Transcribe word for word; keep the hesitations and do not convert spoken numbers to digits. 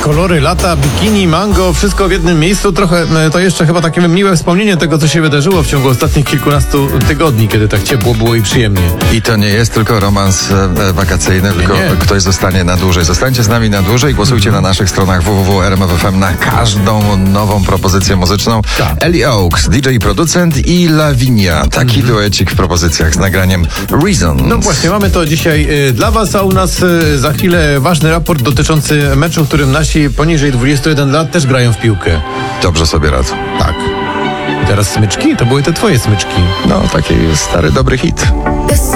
Kolory lata, bikini, mango, wszystko w jednym miejscu. Trochę to jeszcze chyba takie miłe wspomnienie tego, co się wydarzyło w ciągu ostatnich kilkunastu tygodni, kiedy tak ciepło było i przyjemnie. I to nie jest tylko romans e, wakacyjny, tylko nie. ktoś zostanie na dłużej. Zostańcie z nami na dłużej, głosujcie mm. na naszych stronach w w w kropka r m f f m na każdą nową propozycję muzyczną. Tak. Ellie Oaks, D J producent i Lavinia. Taki mm. duecik w propozycjach z nagraniem Reasons. No właśnie, mamy to dzisiaj y, dla was, a u nas y, za chwilę ważny raport dotyczący meczu, w którym nasi poniżej dwudziestu jeden lat też grają w piłkę. Dobrze sobie radzą. Tak. I teraz smyczki? To były te twoje smyczki. No, taki stary, dobry hit.